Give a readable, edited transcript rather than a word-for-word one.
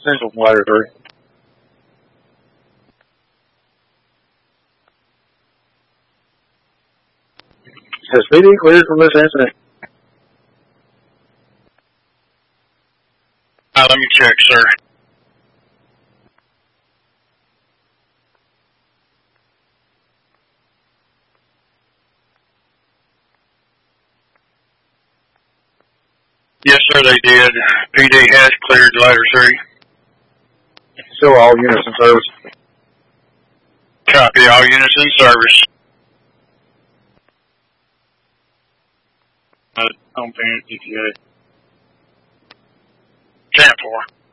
Central Ladder 3. Says PD cleared from this incident. Let me check, sir. Yes, sir, they did. PD has cleared Ladder 3. Still all units in service. Copy, all units in service. Home parent, DTA. 10-4.